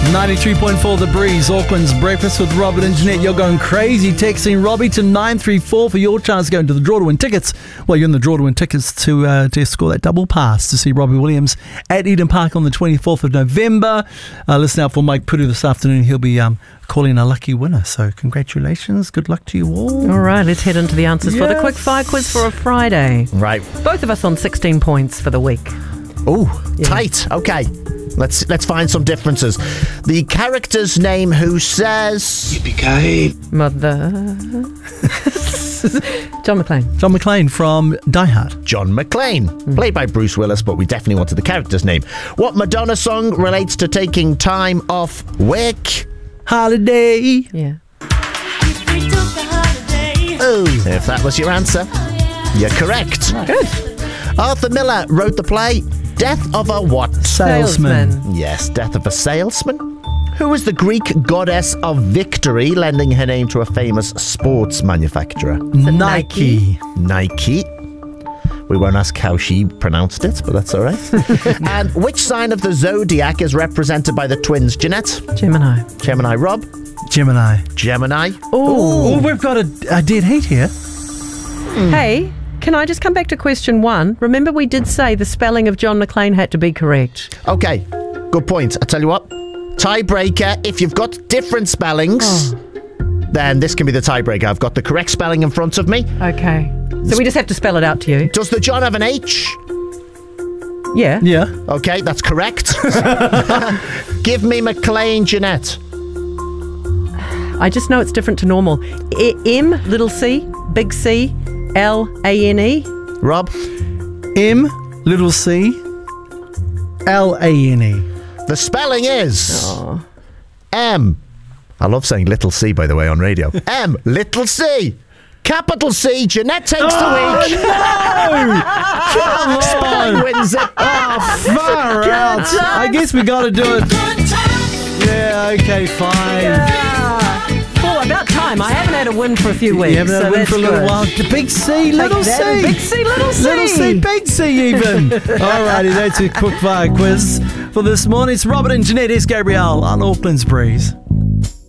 93.4 The Breeze, Auckland's Breakfast with Robert and Jeanette. You're going crazy texting Robbie to 934 for your chance to go into the draw to win tickets. Well, you're in the draw to win tickets to score that double pass to see Robbie Williams at Eden Park on the 24th of November. Listen out for Mike Puru this afternoon. He'll be calling a lucky winner. So congratulations. Good luck to you all. All right, let's head into the answers for the quick fire quiz for a Friday. Right. Both of us on 16 points for the week. Oh, tight. Okay. Let's find some differences. The character's name who says... Yippee-ki-yay. Mother... John McClane. John McClane from Die Hard. John McClane, played by Bruce Willis, but we definitely wanted the character's name. What Madonna song relates to taking time off work? Holiday. Yeah. Oh, if that was your answer, you're correct. Good. Arthur Miller wrote the play Death of a what? Salesman. Yes, Death of a Salesman. Who was the Greek goddess of victory, lending her name to a famous sports manufacturer? Nike. Nike. We won't ask how she pronounced it, but that's all right. And which sign of the zodiac is represented by the twins, Jeanette? Gemini. Gemini. Rob? Gemini. Gemini. Oh, we've got a dead heat here. Hey, can I just come back to question 1? Remember we did say the spelling of John McClane had to be correct. Okay, good point. I tell you what, tiebreaker, if you've got different spellings, then this can be the tiebreaker. I've got the correct spelling in front of me. Okay. So we just have to spell it out to you. Does the John have an H? Yeah. Yeah. Okay, that's correct. Give me McClane, Jeanette. I just know it's different to normal. M, little c, big C, L-A-N-E. Rob? M, little c, L-A-N-E. The spelling is M. I love saying little c, by the way, on radio. M, little c. Capital C, Jeanette takes the week. No! Come on! Spelling wins it. Far out. I guess we got to do it. Yeah, okay, fine. Oh, about time. I haven't had a win for a few weeks. You haven't had a win for a little while. The big C, little C. Big C, little C. Little C, big C even. Alrighty, that's a quick fire quiz for this morning. It's Robert and Jeanette S. Gabrielle on Auckland's Breeze.